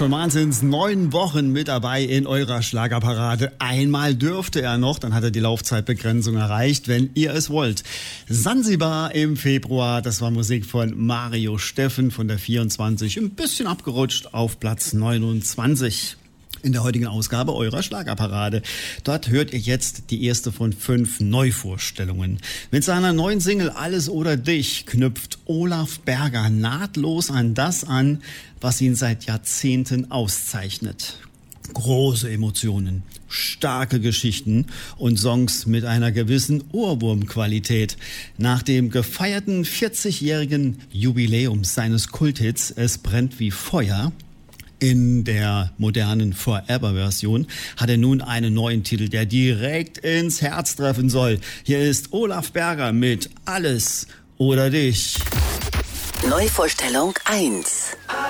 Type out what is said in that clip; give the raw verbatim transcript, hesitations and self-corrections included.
schon wahnsinns neun Wochen mit dabei in eurer Schlagerparade. Einmal dürfte er noch, dann hat er die Laufzeitbegrenzung erreicht, wenn ihr es wollt. Sansibar im Februar, das war Musik von Mario Steffen von der vierundzwanzig, ein bisschen abgerutscht auf Platz neunundzwanzig. In der heutigen Ausgabe eurer Schlagerparade. Dort hört ihr jetzt die erste von fünf Neuvorstellungen. Mit seiner neuen Single Alles oder Dich knüpft Olaf Berger nahtlos an das an, was ihn seit Jahrzehnten auszeichnet. Große Emotionen, starke Geschichten und Songs mit einer gewissen Ohrwurmqualität. Nach dem gefeierten vierzigjährigen Jubiläum seines Kulthits Es brennt wie Feuer in der modernen Forever-Version hat er nun einen neuen Titel, der direkt ins Herz treffen soll. Hier ist Olaf Berger mit Alles oder Dich. Neuvorstellung eins.